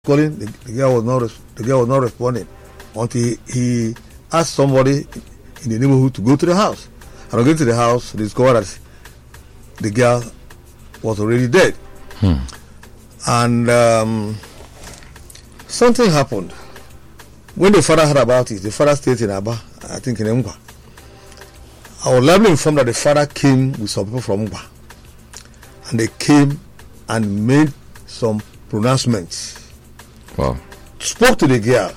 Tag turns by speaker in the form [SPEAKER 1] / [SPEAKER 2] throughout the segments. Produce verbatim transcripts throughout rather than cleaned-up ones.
[SPEAKER 1] calling, the, the girl was not the girl was not responding until he, he asked somebody in the neighborhood to go to the house. And on going to the house, they discovered that the girl was already dead.
[SPEAKER 2] Hmm. And
[SPEAKER 1] um, something happened. When the father heard about it, the father stayed in Aba, I think in Ngwa. I was loudly informed that the father came with some people from Ngwa. And they came and made some pronouncements.
[SPEAKER 2] Wow.
[SPEAKER 1] Spoke to the girl,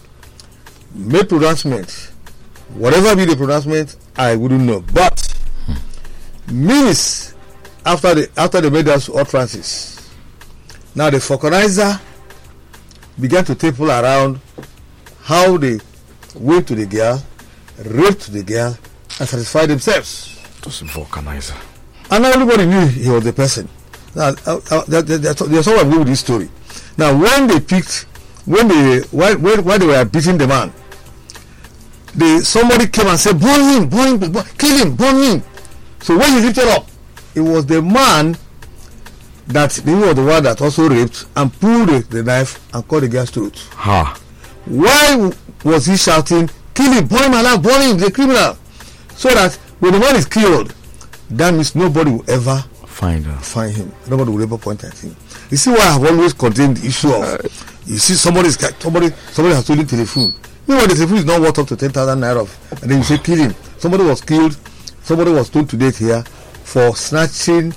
[SPEAKER 1] made pronouncements. Whatever be the pronouncement, I wouldn't know. But hmm. minutes after the after they made those utterances, now the vulcanizer began to tell people around how they went to the girl, raped the girl, and satisfied themselves.
[SPEAKER 2] Those vulcanizer.
[SPEAKER 1] And everybody knew he was the person. Now, uh, uh, there's someone who with this story. Now, when they picked, when they, while, while they were beating the man, they, somebody came and said, burn him, burn him, burn, kill him, burn him. So when he lifted up, it was the man that he was the one that also raped and pulled the, the knife and cut the girl's throat.
[SPEAKER 2] Ha.
[SPEAKER 1] Why was he shouting, kill him, burn him alive, burn him, the criminal? So that when the man is killed, that means nobody will ever
[SPEAKER 2] find her.
[SPEAKER 1] Find him. Nobody will ever point at him. You see why I have always contained the issue of uh, you see somebody's somebody somebody has stolen telephone. You know the telephone is not worth up to ten thousand naira, and then you say kill him. Somebody was killed. Somebody was stoned to death here for snatching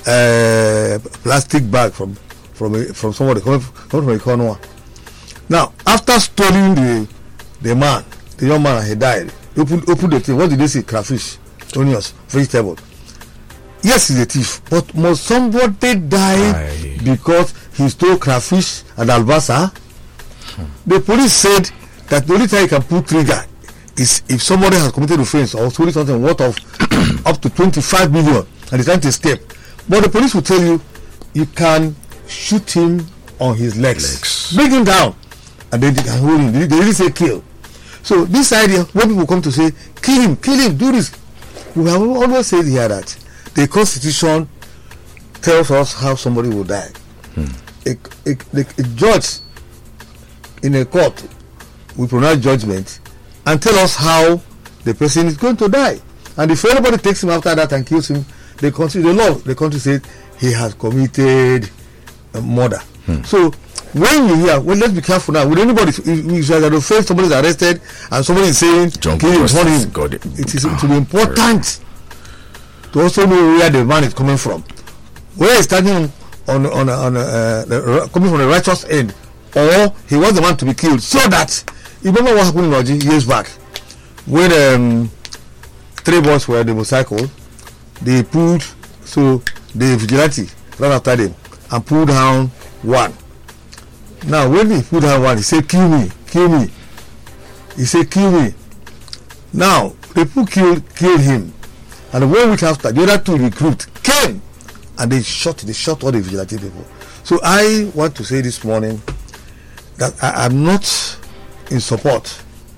[SPEAKER 1] a uh, plastic bag from from a, from somebody coming from a corner. Now after stoning the the man, the young man, he died. Open open the thing. What did they say? Crayfish, onions, vegetable. Yes, he's a thief, but must somebody die Aye. because he stole crayfish and albasa? Hmm. The police said that the only time you can pull trigger is if somebody has committed offense or stolen something worth of up to twenty-five million and is trying to escape. But the police will tell you you can shoot him on his legs, legs. bring him down, and then they can hold him. They, they really say kill. So this idea, when people come to say kill him, kill him, do this, we have always said here that the Constitution tells us how somebody will die. Hmm. A, a, a, a judge in a court will pronounce judgment and tell us how the person is going to die. And if anybody takes him after that and kills him, the country, the law, the country said he has committed a murder. Hmm. So when you hear, well, let's be careful now. With anybody, if, if you are offense, somebody is arrested and somebody is saying,
[SPEAKER 2] John
[SPEAKER 1] kill him, burn him, it. it is oh, to be important. To also know where the man is coming from, where he's standing on on on uh, the, coming from the righteous end, or he wants the man to be killed, so that you remember what happened in Oji years back when um, three boys were on the motorcycle, they pulled, so the vigilante ran after them and pulled down one. Now when he pulled down one, he said, "Kill me, kill me." He said, "Kill me." Now the people killed killed him. And one week after, the other two recruits came and they shot, they shot all the vigilante people. So I want to say this morning that I am not in support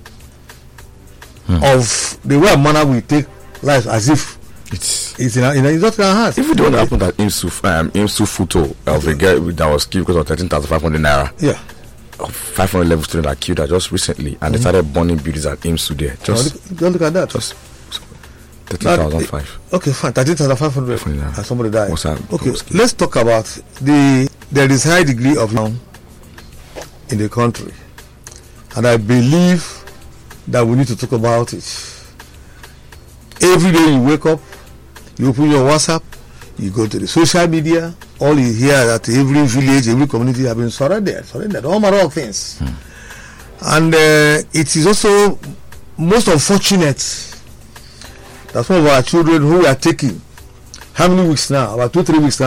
[SPEAKER 1] hmm. of the way a manner we take life as if it's it's in our, in our, it's not in our hands.
[SPEAKER 2] If it don't happen that IMSU um, IMSU photo of a girl that was killed because of thirteen thousand five hundred naira.
[SPEAKER 1] Yeah.
[SPEAKER 2] five hundred level student that killed her just recently, and mm-hmm. they started burning buildings at IMSU there. Just
[SPEAKER 1] don't look at that.
[SPEAKER 2] Just thirteen thousand five.
[SPEAKER 1] Okay, fine. thirteen thousand five hundred. And somebody died.
[SPEAKER 2] What's that?
[SPEAKER 1] Okay, let's talk about the there is high degree of harm in the country, and I believe that we need to talk about it. Every day you wake up, you open your WhatsApp, you go to the social media, all you hear that every village, every community have been surrounded, surrounded, all manner of things, hmm. and uh, it is also most unfortunate that some of our children who are taking how many weeks now, about two, three weeks now.